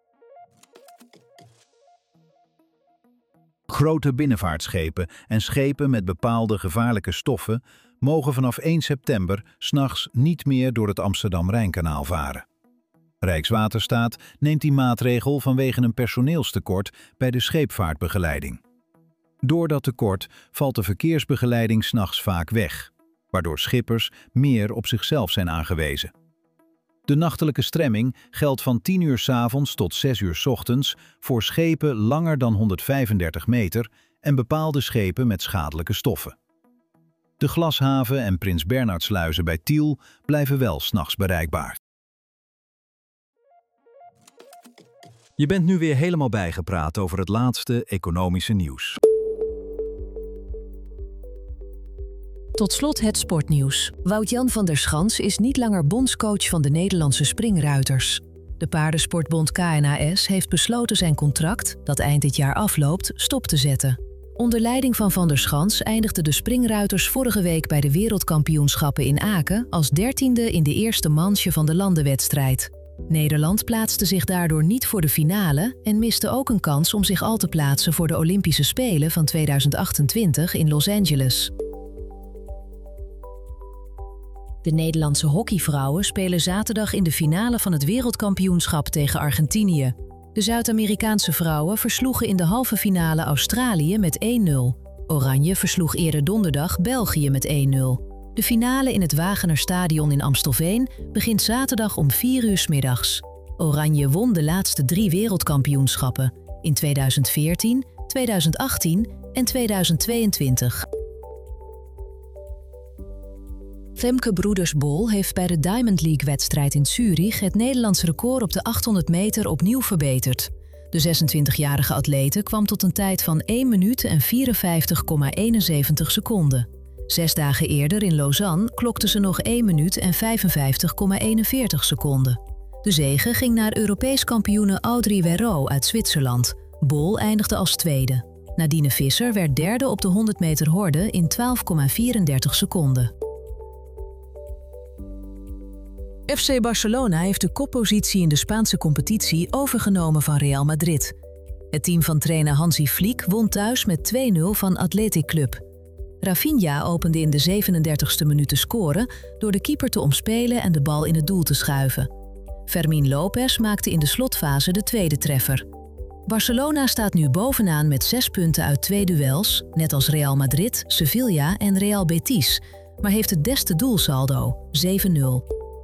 Grote binnenvaartschepen en schepen met bepaalde gevaarlijke stoffen mogen vanaf 1 september 's nachts niet meer door het Amsterdam-Rijnkanaal varen. Rijkswaterstaat neemt die maatregel vanwege een personeelstekort bij de scheepvaartbegeleiding. Door dat tekort valt de verkeersbegeleiding 's nachts vaak weg, waardoor schippers meer op zichzelf zijn aangewezen. De nachtelijke stremming geldt van 10 uur 's avonds tot 6 uur 's ochtends voor schepen langer dan 135 meter en bepaalde schepen met schadelijke stoffen. De Glashaven en Prins Bernhardsluizen bij Tiel blijven wel 's nachts bereikbaar. Je bent nu weer helemaal bijgepraat over het laatste economische nieuws. Tot slot het sportnieuws. Wout-Jan van der Schans is niet langer bondscoach van de Nederlandse springruiters. De paardensportbond KNAS heeft besloten zijn contract, dat eind dit jaar afloopt, stop te zetten. Onder leiding van der Schans eindigden de springruiters vorige week bij de wereldkampioenschappen in Aken als 13e in de eerste manche van de landenwedstrijd. Nederland plaatste zich daardoor niet voor de finale en miste ook een kans om zich al te plaatsen voor de Olympische Spelen van 2028 in Los Angeles. De Nederlandse hockeyvrouwen spelen zaterdag in de finale van het wereldkampioenschap tegen Argentinië. De Zuid-Amerikaanse vrouwen versloegen in de halve finale Australië met 1-0. Oranje versloeg eerder donderdag België met 1-0. De finale in het Wagener-stadion in Amstelveen begint zaterdag om 4 uur 's middags. Oranje won de laatste 3 wereldkampioenschappen in 2014, 2018 en 2022. Femke Broeders-Bol heeft bij de Diamond League-wedstrijd in Zurich het Nederlands record op de 800 meter opnieuw verbeterd. De 26-jarige atlete kwam tot een tijd van 1 minuut en 54,71 seconden. 6 dagen eerder in Lausanne klokte ze nog 1 minuut en 55,41 seconden. De zege ging naar Europees kampioene Audrey Werro uit Zwitserland. Bol eindigde als tweede. Nadine Visser werd derde op de 100 meter horde in 12,34 seconden. FC Barcelona heeft de koppositie in de Spaanse competitie overgenomen van Real Madrid. Het team van trainer Hansi Flick won thuis met 2-0 van Athletic Club. Rafinha opende in de 37e minuut te scoren door de keeper te omspelen en de bal in het doel te schuiven. Fermín López maakte in de slotfase de tweede treffer. Barcelona staat nu bovenaan met 6 punten uit 2 duels, net als Real Madrid, Sevilla en Real Betis, maar heeft het beste doelsaldo, 7-0.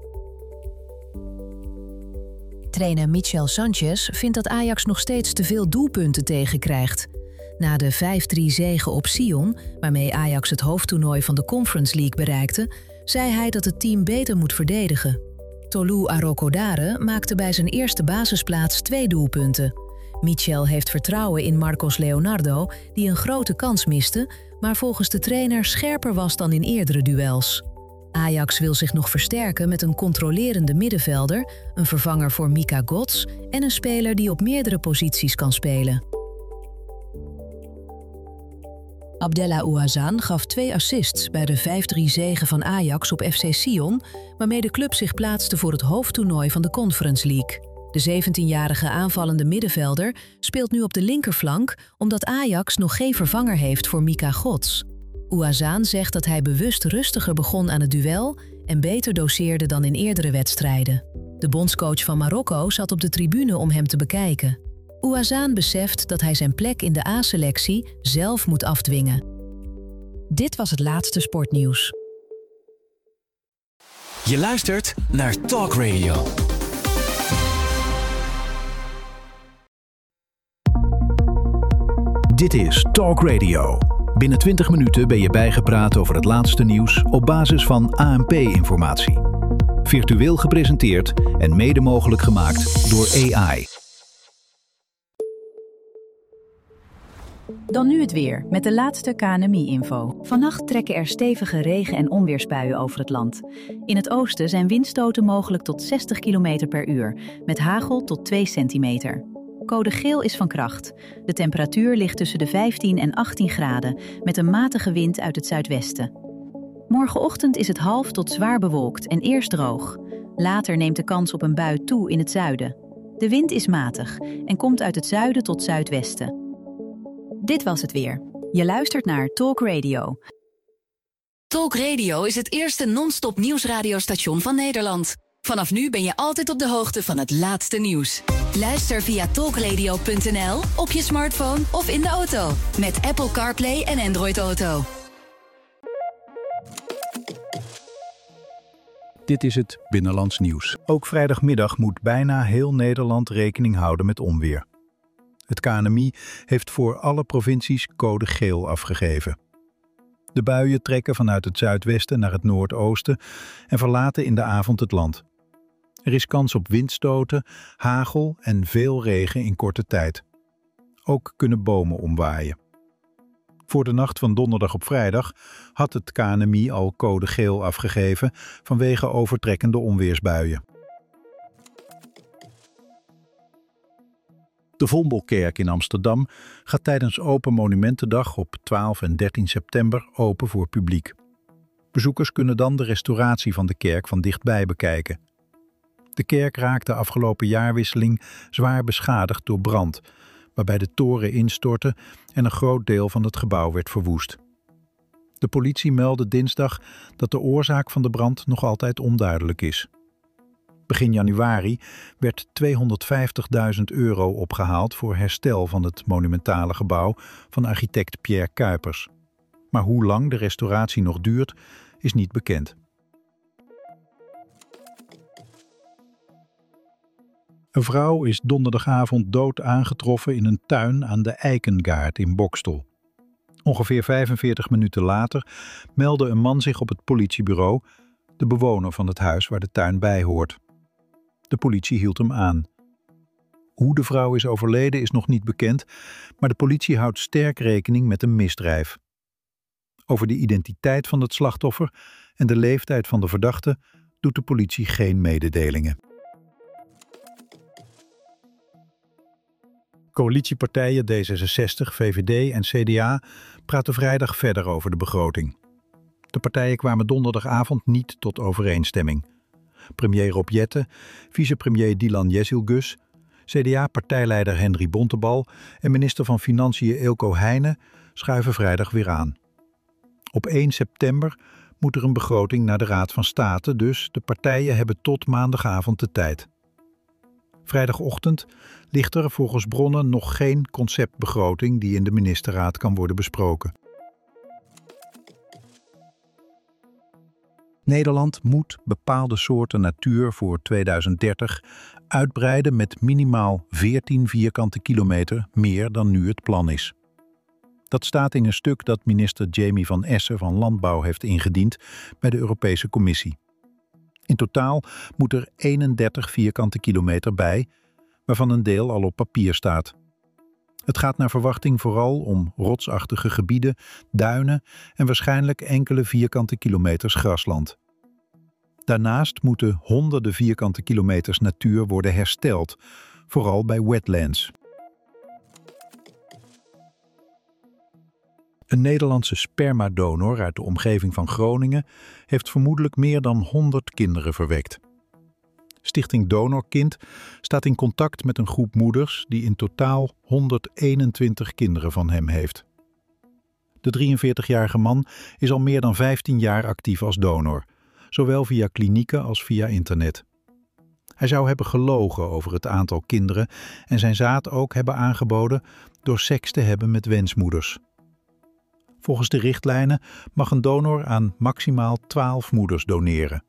Trainer Michel Sanchez vindt dat Ajax nog steeds te veel doelpunten tegenkrijgt. Na de 5-3 zege op Sion, waarmee Ajax het hoofdtoernooi van de Conference League bereikte, zei hij dat het team beter moet verdedigen. Tolu Arokodare maakte bij zijn eerste basisplaats 2 doelpunten. Michel heeft vertrouwen in Marcos Leonardo, die een grote kans miste, maar volgens de trainer scherper was dan in eerdere duels. Ajax wil zich nog versterken met een controlerende middenvelder, een vervanger voor Mika Gots en een speler die op meerdere posities kan spelen. Abdella Ouazzane gaf 2 assists bij de 5-3 zege van Ajax op FC Sion, waarmee de club zich plaatste voor het hoofdtoernooi van de Conference League. De 17-jarige aanvallende middenvelder speelt nu op de linkerflank omdat Ajax nog geen vervanger heeft voor Mika Gods. Ouazzane zegt dat hij bewust rustiger begon aan het duel en beter doseerde dan in eerdere wedstrijden. De bondscoach van Marokko zat op de tribune om hem te bekijken. Ouazzane beseft dat hij zijn plek in de A-selectie zelf moet afdwingen. Dit was het laatste sportnieuws. Je luistert naar Talk Radio. Dit is Talk Radio. Binnen 20 minuten ben je bijgepraat over het laatste nieuws op basis van ANP-informatie. Virtueel gepresenteerd en mede mogelijk gemaakt door AI. Dan nu het weer, met de laatste KNMI-info. Vannacht trekken er stevige regen- en onweersbuien over het land. In het oosten zijn windstoten mogelijk tot 60 km per uur, met hagel tot 2 centimeter. Code geel is van kracht. De temperatuur ligt tussen de 15 en 18 graden, met een matige wind uit het zuidwesten. Morgenochtend is het half tot zwaar bewolkt en eerst droog. Later neemt de kans op een bui toe in het zuiden. De wind is matig en komt uit het zuiden tot zuidwesten. Dit was het weer. Je luistert naar Talk Radio. Talk Radio is het eerste non-stop nieuwsradiostation van Nederland. Vanaf nu ben je altijd op de hoogte van het laatste nieuws. Luister via talkradio.nl, op je smartphone of in de auto. Met Apple CarPlay en Android Auto. Dit is het Binnenlands Nieuws. Ook vrijdagmiddag moet bijna heel Nederland rekening houden met onweer. Het KNMI heeft voor alle provincies code geel afgegeven. De buien trekken vanuit het zuidwesten naar het noordoosten en verlaten in de avond het land. Er is kans op windstoten, hagel en veel regen in korte tijd. Ook kunnen bomen omwaaien. Voor de nacht van donderdag op vrijdag had het KNMI al code geel afgegeven vanwege overtrekkende onweersbuien. De Vondelkerk in Amsterdam gaat tijdens Open Monumentendag op 12 en 13 september open voor publiek. Bezoekers kunnen dan de restauratie van de kerk van dichtbij bekijken. De kerk raakte afgelopen jaarwisseling zwaar beschadigd door brand, waarbij de toren instortte en een groot deel van het gebouw werd verwoest. De politie meldde dinsdag dat de oorzaak van de brand nog altijd onduidelijk is. Begin januari werd €250.000 opgehaald voor herstel van het monumentale gebouw van architect Pierre Cuypers. Maar hoe lang de restauratie nog duurt, is niet bekend. Een vrouw is donderdagavond dood aangetroffen in een tuin aan de Eikengaard in Boxtel. Ongeveer 45 minuten later meldde een man zich op het politiebureau, de bewoner van het huis waar de tuin bij hoort. De politie hield hem aan. Hoe de vrouw is overleden is nog niet bekend, maar de politie houdt sterk rekening met een misdrijf. Over de identiteit van het slachtoffer en de leeftijd van de verdachte doet de politie geen mededelingen. Coalitiepartijen D66, VVD en CDA praten vrijdag verder over de begroting. De partijen kwamen donderdagavond niet tot overeenstemming. Premier Rob Jetten, vicepremier Dylan Jezielgus, CDA-partijleider Henry Bontebal en minister van Financiën Eelco Heijnen schuiven vrijdag weer aan. Op 1 september moet er een begroting naar de Raad van State, dus de partijen hebben tot maandagavond de tijd. Vrijdagochtend ligt er volgens bronnen nog geen conceptbegroting die in de ministerraad kan worden besproken. Nederland moet bepaalde soorten natuur voor 2030 uitbreiden met minimaal 14 vierkante kilometer meer dan nu het plan is. Dat staat in een stuk dat minister Jamie van Essen van Landbouw heeft ingediend bij de Europese Commissie. In totaal moet er 31 vierkante kilometer bij, waarvan een deel al op papier staat. Het gaat naar verwachting vooral om rotsachtige gebieden, duinen en waarschijnlijk enkele vierkante kilometers grasland. Daarnaast moeten honderden vierkante kilometers natuur worden hersteld, vooral bij wetlands. Een Nederlandse spermadonor uit de omgeving van Groningen heeft vermoedelijk meer dan 100 kinderen verwekt. Stichting Donorkind staat in contact met een groep moeders die in totaal 121 kinderen van hem heeft. De 43-jarige man is al meer dan 15 jaar actief als donor, zowel via klinieken als via internet. Hij zou hebben gelogen over het aantal kinderen en zijn zaad ook hebben aangeboden door seks te hebben met wensmoeders. Volgens de richtlijnen mag een donor aan maximaal 12 moeders doneren.